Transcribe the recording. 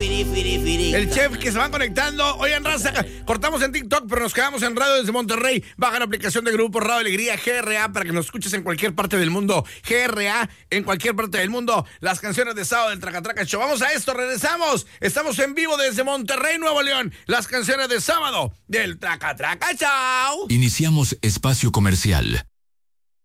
El chef que se van conectando. Oigan, raza, cortamos en TikTok, pero nos quedamos en radio desde Monterrey. Baja la aplicación de Grupo Radio Alegría GRA para que nos escuches en cualquier parte del mundo. GRA en cualquier parte del mundo. Las canciones de sábado del Traca Traca Show. Vamos a esto, regresamos. Estamos en vivo desde Monterrey, Nuevo León. Las canciones de sábado del Traca Traca Show. Iniciamos espacio comercial.